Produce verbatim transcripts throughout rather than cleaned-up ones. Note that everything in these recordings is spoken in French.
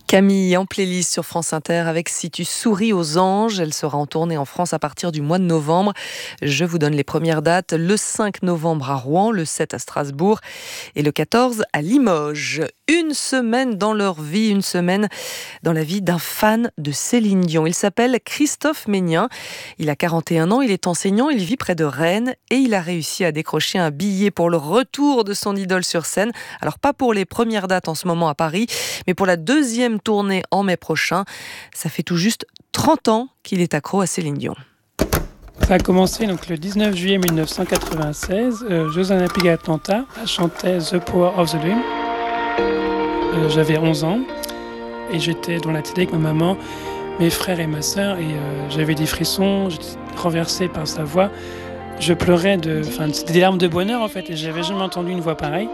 Camille en playlist sur France Inter avec Si tu souris aux anges. Elle sera en tournée en France à partir du mois de novembre. Je vous donne les premières dates. Le cinq novembre à Rouen, le sept à Strasbourg et le quatorze à Limoges. Une semaine dans leur vie, une semaine dans la vie d'un fan de Céline Dion. Il s'appelle Christophe Ménien. Il a quarante et un ans, il est enseignant, il vit près de Rennes et il a réussi à décrocher un billet pour le retour de son idole sur scène. Alors pas pour les premières dates en ce moment à Paris, mais pour la deuxième tournée en mai prochain. Ça fait tout juste trente ans qu'il est accro à Céline Dion. Ça a commencé donc le dix-neuf juillet mille neuf cent quatre-vingt-seize, euh, Jeux Olympiques à Atlanta. Elle chantait The Power of the Dream. Euh, j'avais onze ans et j'étais dans la télé avec ma maman, mes frères et ma sœur et euh, j'avais des frissons, j'étais renversé par sa voix. Je pleurais, de, enfin, c'était des larmes de bonheur en fait et j'avais jamais entendu une voix pareille.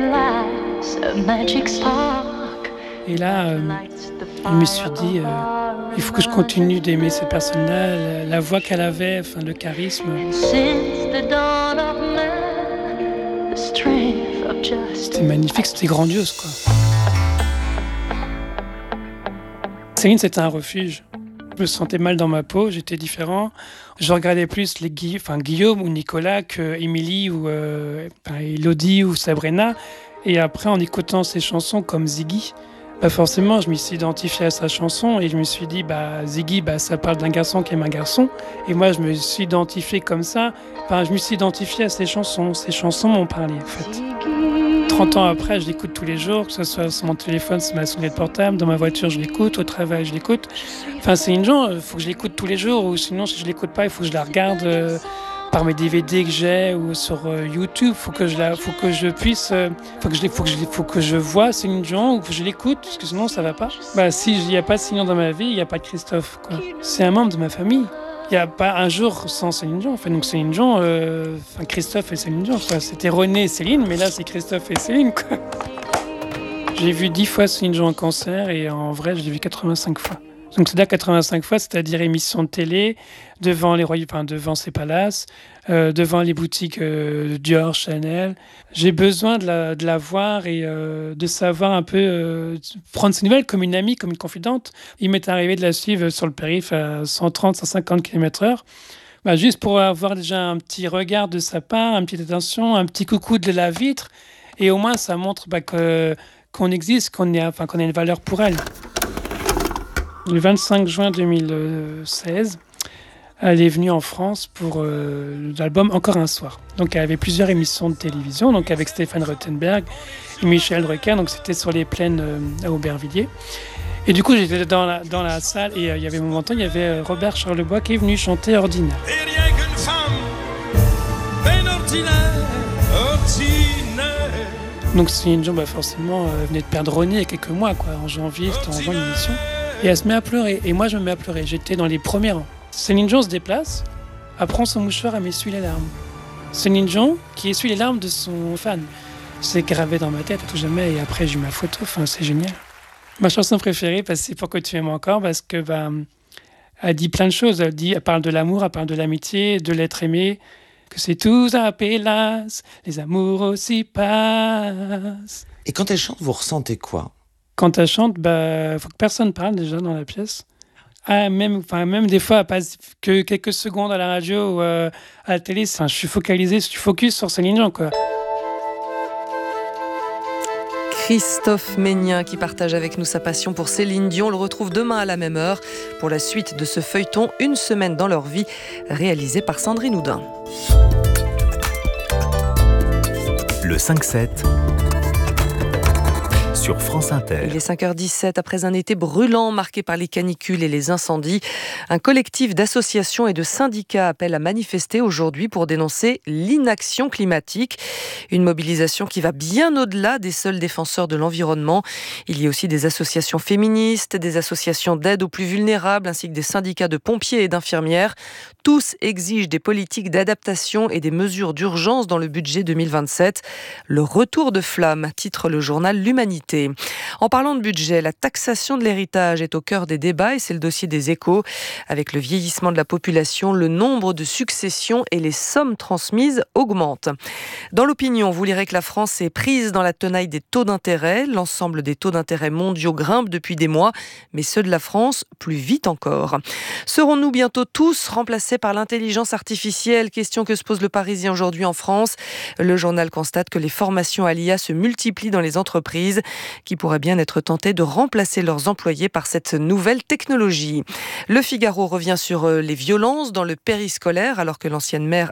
Et là, euh, je me suis dit, euh, il faut que je continue d'aimer cette personne-là, la, la voix qu'elle avait, enfin, le charisme. C'était magnifique, c'était grandiose, quoi. Céline, c'était un refuge. Je me sentais mal dans ma peau, j'étais différent. Je regardais plus les Gui- enfin, Guillaume ou Nicolas que Émilie ou euh, enfin, Elodie ou Sabrina. Et après, en écoutant ses chansons comme Ziggy, bah forcément, je me suis identifié à sa chanson et je me suis dit, bah, Ziggy, bah, ça parle d'un garçon qui aime un garçon. Et moi, je me suis identifié comme ça. Enfin, je me suis identifié à ses chansons. Ses chansons m'ont parlé, en fait. trente ans après, je l'écoute tous les jours, que ce soit sur mon téléphone, sur ma souris portable, dans ma voiture, je l'écoute, au travail, je l'écoute. Enfin, c'est une genre, il faut que je l'écoute tous les jours, ou sinon, si je l'écoute pas, il faut que je la regarde euh, par mes D V D que j'ai ou sur euh, YouTube. Faut que je la, faut que je puisse, euh, faut que je, faut que je, faut que je vois Céline Dion ou que je l'écoute, parce que sinon, ça va pas. Bah, si il y a pas de Céline Dion dans ma vie, il y a pas de Christophe, quoi. C'est un membre de ma famille. Il n'y a pas un jour sans Céline Dion. Enfin, donc Céline Dion, euh, enfin Christophe et Céline Dion. Quoi. C'était René et Céline, mais là c'est Christophe et Céline. Quoi. J'ai vu dix fois Céline Dion en concert et en vrai, je l'ai vu quatre-vingt-cinq fois. Donc c'est-à-dire quatre-vingt-cinq fois, c'est-à-dire émission de télé, devant les royaumes, enfin, devant ses palaces, euh, devant les boutiques euh, Dior, Chanel. J'ai besoin de la, de la voir et euh, de savoir un peu, euh, prendre ses nouvelles comme une amie, comme une confidente. Il m'est arrivé de la suivre sur le périph' à cent trente, cent cinquante kilomètres heure, bah, juste pour avoir déjà un petit regard de sa part, une petite attention, un petit coucou de la vitre. Et au moins, ça montre bah, que, qu'on existe, qu'on, est, enfin, qu'on a une valeur pour elle. Le vingt-cinq juin deux mille seize, elle est venue en France pour euh, l'album Encore un soir. Donc elle avait plusieurs émissions de télévision, donc avec Stéphane Rothenberg et Michel Drucker, donc c'était sur les plaines euh, à Aubervilliers. Et du coup j'étais dans la, dans la salle et euh, il y avait un moment, il y avait euh, Robert Charlebois qui est venu chanter Ordinaire. Et rien qu'une femme, ben ordinaire, ordinaire. Donc Céline Dion, bah forcément, euh, venait de perdre René il y a quelques mois, quoi. En janvier, c'était en juin l'émission. Et elle se met à pleurer. Et moi, je me mets à pleurer. J'étais dans les premiers rangs. Céline Dion se déplace, elle prend son mouchoir, elle m'essuie les larmes. Céline Dion qui essuie les larmes de son fan. C'est gravé dans ma tête à tout jamais. Et après, j'ai eu ma photo. Enfin, c'est génial. Ma chanson préférée, bah, c'est Pourquoi tu m'aimes encore, parce que bah, elle dit plein de choses. Elle dit, elle parle de l'amour, elle parle de l'amitié, de l'être aimé, que c'est tout à pélasse, les amours aussi passent. Et quand elle chante, vous ressentez quoi ? Quand elle chante, bah, faut que personne parle déjà dans la pièce. Ah, même, enfin, même des fois, elle passe que quelques secondes à la radio ou euh, à la télé. Enfin, je suis focalisé, je suis focus sur Céline Dion, quoi. Christophe Ménien qui partage avec nous sa passion pour Céline Dion. On le retrouve demain à la même heure pour la suite de ce feuilleton Une semaine dans leur vie, réalisé par Sandrine Houdin. Le cinq sept sur France Inter. Il est cinq heures dix-sept, après un été brûlant marqué par les canicules et les incendies. Un collectif d'associations et de syndicats appelle à manifester aujourd'hui pour dénoncer l'inaction climatique. Une mobilisation qui va bien au-delà des seuls défenseurs de l'environnement. Il y a aussi des associations féministes, des associations d'aide aux plus vulnérables, ainsi que des syndicats de pompiers et d'infirmières. Tous exigent des politiques d'adaptation et des mesures d'urgence dans le budget deux mille vingt-sept. Le retour de flamme, titre le journal L'Humanité. En parlant de budget, la taxation de l'héritage est au cœur des débats et c'est le dossier des Échos. Avec le vieillissement de la population, le nombre de successions et les sommes transmises augmentent. Dans l'opinion, vous lirez que la France est prise dans la tenaille des taux d'intérêt. L'ensemble des taux d'intérêt mondiaux grimpent depuis des mois, mais ceux de la France plus vite encore. Serons-nous bientôt tous remplacés par l'intelligence artificielle? Question que se pose le Parisien aujourd'hui en France. Le journal constate que les formations à l'I A se multiplient dans les entreprises qui pourraient bien être tentées de remplacer leurs employés par cette nouvelle technologie. Le Figaro revient sur les violences dans le périscolaire alors que l'ancienne maire